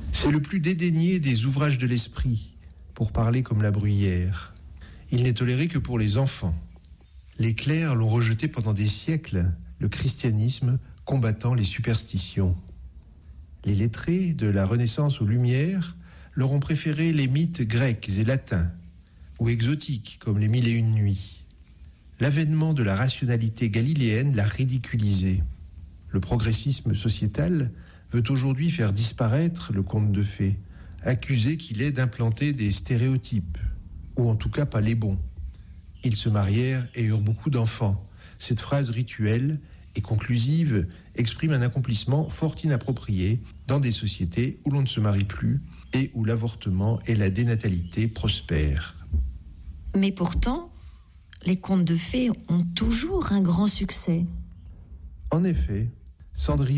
C'est le plus dédaigné des ouvrages de l'esprit, pour parler comme la bruyère. Il n'est toléré que pour les enfants. Les clercs l'ont rejeté pendant des siècles, le christianisme combattant les superstitions. Les lettrés, de la Renaissance aux Lumières, leur ont préféré les mythes grecs et latins, ou exotiques, comme les 1001 nuits. L'avènement de la rationalité galiléenne l'a ridiculisé. Le progressisme sociétal veut aujourd'hui faire disparaître le conte de fées, accusé qu'il est d'implanter des stéréotypes, ou en tout cas pas les bons. Ils se marièrent et eurent beaucoup d'enfants. Cette phrase rituelle et conclusive exprime un accomplissement fort inapproprié dans des sociétés où l'on ne se marie plus et où l'avortement et la dénatalité prospèrent. Mais pourtant, les contes de fées ont toujours un grand succès. En effet, Cendrillon